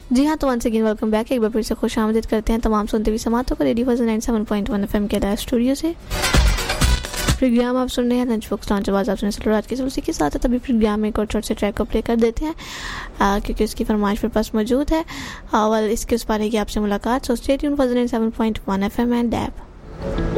जी हाँ, तो once again welcome back. एक बार फिर से खुशामदीद करते हैं तमाम सुनते हुए समातों को रेडियो 97.1 FM के लाइव स्टूडियो से। प्रोग्राम आप सुन रहे हैं लंच बॉक्स लॉन्च आवाज़ आप सुन रहे हैं के उसी के साथ है। तभी प्रोग्राम में एक और छोटे से ट्रैक को प्ले कर देते हैं क्योंकि उसकी फरमाइश मेरे पास मौजूद है। इसके उस पार है कि आपसे मुलाकात। So stay tuned for 97.1 FM and dab.